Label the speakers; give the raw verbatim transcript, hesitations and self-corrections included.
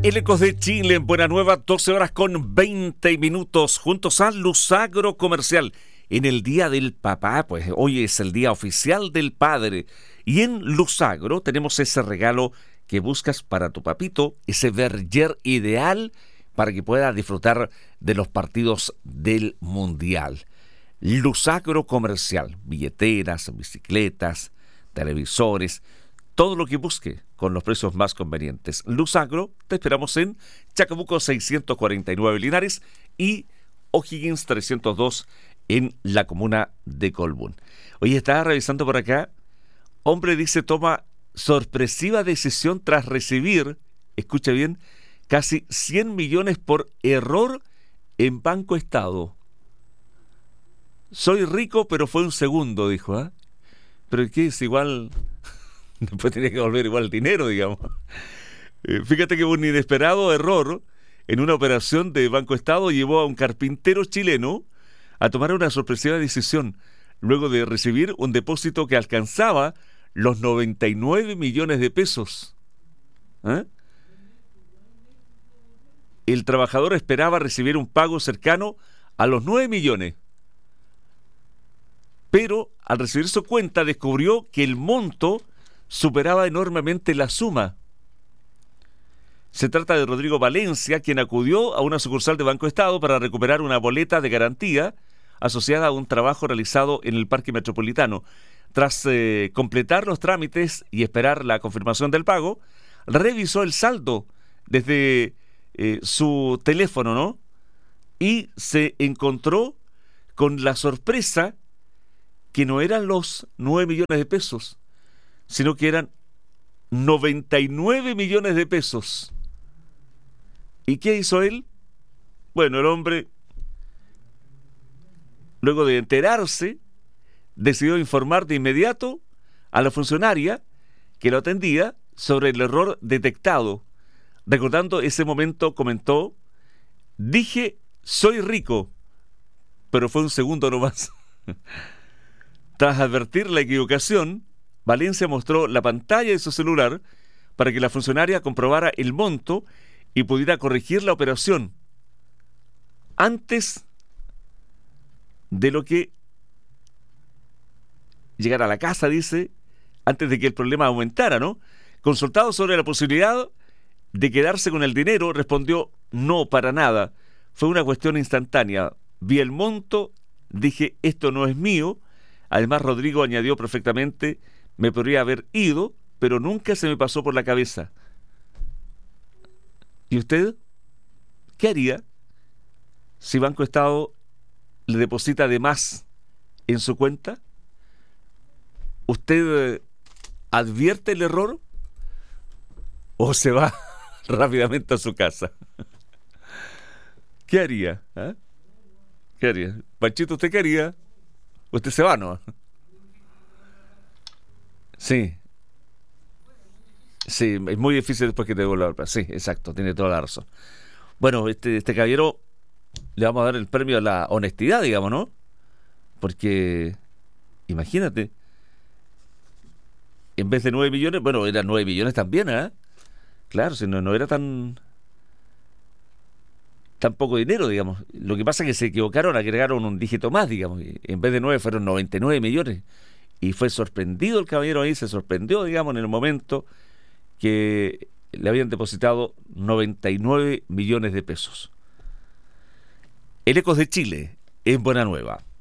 Speaker 1: El Ecos de Chile en Buena Nueva, doce horas con veinte minutos, juntos a Lusagro Comercial. En el Día del Papá, pues hoy es el Día Oficial del Padre. Y en Lusagro tenemos ese regalo que buscas para tu papito, ese Berger ideal para que pueda disfrutar de los partidos del Mundial. Lusagro Comercial, billeteras, bicicletas, televisores, todo lo que busque con los precios más convenientes. Lusagro, te esperamos en Chacabuco seiscientos cuarenta y nueve Linares y O'Higgins trescientos dos en la comuna de Colbún. Oye, estaba revisando por acá. Hombre dice toma sorpresiva decisión tras recibir, escucha bien, casi cien millones por error en Banco Estado. Soy rico, pero fue un segundo, dijo. ¿eh? Pero ¿qué es igual? Después tenía que volver igual el dinero, digamos. Eh, fíjate que un inesperado error en una operación de Banco Estado llevó a un carpintero chileno a tomar una sorpresiva decisión luego de recibir un depósito que alcanzaba los noventa y nueve millones de pesos. ¿Eh? El trabajador esperaba recibir un pago cercano a los nueve millones. Pero al recibir su cuenta descubrió que el monto superaba enormemente la suma. Se trata de Rodrigo Valencia, quien acudió a una sucursal de Banco Estado para recuperar una boleta de garantía asociada a un trabajo realizado en el Parque Metropolitano. Tras eh, completar los trámites y esperar la confirmación del pago, revisó el saldo desde eh, su teléfono, ¿no? Y se encontró con la sorpresa que no eran los nueve millones de pesos, sino que eran noventa y nueve millones de pesos. ¿Y qué hizo él? Bueno, el hombre, luego de enterarse, decidió informar de inmediato a la funcionaria que lo atendía sobre el error detectado. Recordando ese momento, comentó: dije, soy rico, pero fue un segundo nomás. Tras advertir la equivocación, Valencia mostró la pantalla de su celular para que la funcionaria comprobara el monto y pudiera corregir la operación antes de lo que llegara a la casa, dice, antes de que el problema aumentara, ¿no? Consultado sobre la posibilidad de quedarse con el dinero, respondió: no, para nada. Fue una cuestión instantánea. Vi el monto, dije, esto no es mío. Además, Rodrigo añadió perfectamente: me podría haber ido, pero nunca se me pasó por la cabeza. ¿Y usted qué haría si Banco Estado le deposita de más en su cuenta? ¿Usted eh, advierte el error o se va rápidamente a su casa? ¿Qué haría? ¿Eh? ¿Qué haría? Panchito, ¿usted qué haría? Usted se va, ¿no? Sí. Sí, es muy difícil después que te devuelva la plata. Sí, exacto, tiene toda la razón. Bueno, este, este caballero le vamos a dar el premio a la honestidad, digamos, ¿no? Porque, imagínate, en vez de nueve millones, bueno, eran nueve millones también, ¿eh? Claro, si no, no era tan, tan poco dinero, digamos. Lo que pasa es que se equivocaron, agregaron un dígito más, digamos. Y en vez de nueve fueron noventa y nueve millones. Y fue sorprendido el caballero ahí, se sorprendió, digamos, en el momento que le habían depositado noventa y nueve millones de pesos. El Ecos de Chile, en Buena Nueva.